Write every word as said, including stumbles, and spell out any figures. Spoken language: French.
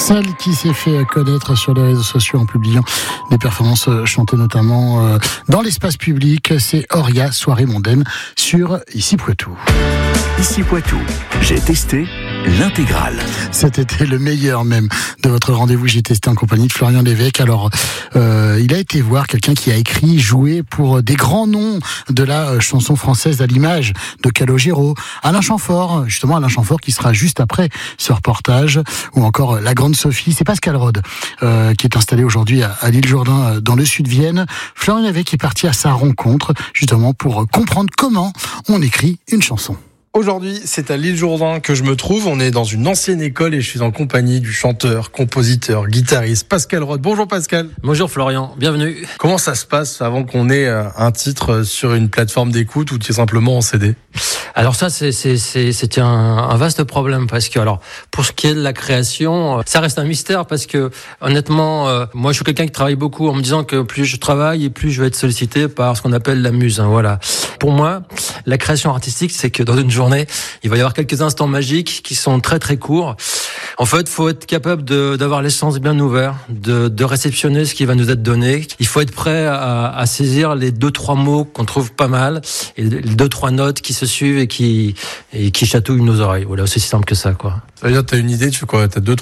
Celle qui s'est fait connaître sur les réseaux sociaux en publiant des performances chantées notamment dans l'espace public, c'est Auria, soirée mondaine sur Ici Poitou. Ici Poitou, j'ai testé l'intégrale. C'était le meilleur même de votre rendez-vous. J'ai testé en compagnie de Florian Lévesque. Alors, euh, il a été voir quelqu'un qui a écrit, joué pour des grands noms de la chanson française, à l'image de Calogero, Alain Chamfort, justement Alain Chamfort qui sera juste après ce reportage, ou encore la grande Sophie. C'est Pascal Rode euh, qui est installé aujourd'hui à, à l'île Jourdain, dans le sud de Vienne. Florian Lévesque est parti à sa rencontre, justement pour comprendre comment on écrit une chanson. Aujourd'hui, c'est à l'île Jourdain que je me trouve. On est dans une ancienne école et je suis en compagnie du chanteur, compositeur, guitariste Pascal Rode. Bonjour Pascal. Bonjour Florian, bienvenue. Comment ça se passe avant qu'on ait un titre sur une plateforme d'écoute ou tout simplement en C D ? Alors ça, c'est, c'est, c'est, c'est un, un vaste problème parce que, alors, pour ce qui est de la création, ça reste un mystère parce que, honnêtement, euh, moi, je suis quelqu'un qui travaille beaucoup en me disant que plus je travaille et plus je vais être sollicité par ce qu'on appelle la muse. Hein, voilà. Pour moi, la création artistique, c'est que dans une journée, il va y avoir quelques instants magiques qui sont très très courts. En fait, il faut être capable de, d'avoir les sens bien ouverts, de, de réceptionner ce qui va nous être donné. Il faut être prêt à, à saisir les deux trois mots qu'on trouve pas mal et les deux trois notes qui se suivent et qui et qui chatouillent nos oreilles. Voilà, c'est si simple que ça, quoi. Ça veut dire que t'as une idée, tu fais quoi ? T'as deux